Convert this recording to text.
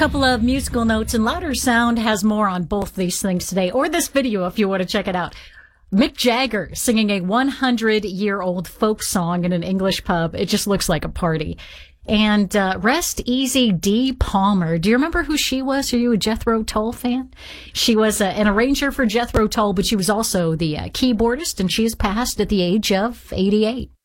couple of musical notes, and Louder Sound has more on both these things today, or this video if you want to check it out. Mick Jagger singing a 100-year-old folk song in an English pub. It just looks like a party. And rest easy Dee Palmer. Do you remember who she was? Are you a Jethro Tull fan? She was an arranger for Jethro Tull, but she was also the keyboardist, and she has passed at the age of 88.